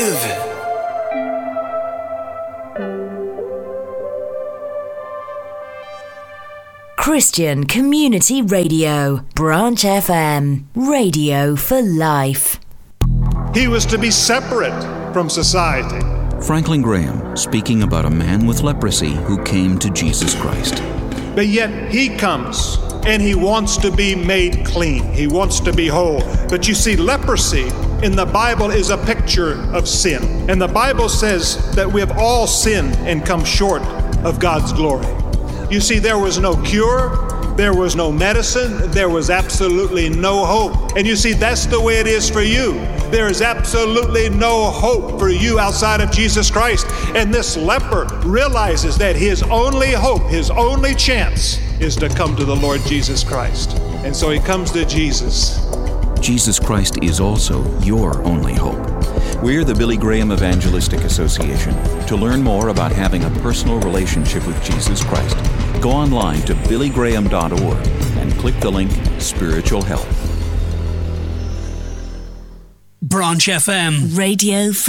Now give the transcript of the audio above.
live. Christian Community Radio, Branch FM, radio for life. He was to be separate from society. Franklin Graham speaking about a man with leprosy who came to Jesus Christ. But yet he comes and he wants to be made clean. He wants to be whole. But you see, leprosy in the Bible is a picture of sin. And the Bible says that we have all sinned and come short of God's glory. You see, there was no cure, there was no medicine, there was absolutely no hope. And you see, that's the way it is for you. There is absolutely no hope for you outside of Jesus Christ. And this leper realizes that his only hope, his only chance is to come to the Lord Jesus Christ. And so he comes to Jesus. Jesus Christ is also your only hope. We're the Billy Graham Evangelistic Association. To learn more about having a personal relationship with Jesus Christ, go online to billygraham.org and click the link Spiritual Health. Branch FM. Radio for